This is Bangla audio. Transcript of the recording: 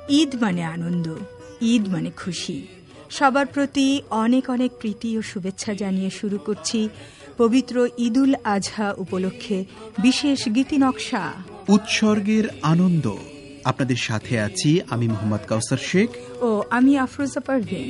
ঈদ মানে আনন্দ, ঈদ মানে খুশি। সবার প্রতি অনেক অনেক প্রীতি ও শুভেচ্ছা জানিয়ে শুরু করছি পবিত্র ঈদুল আজহা উপলক্ষে বিশেষ গীতি নকশা উৎসর্গের আনন্দ। আপনাদের সাথে আছি আমি মোহাম্মদ কাউসার শেখ ও আমি আফরোজা পারভীন।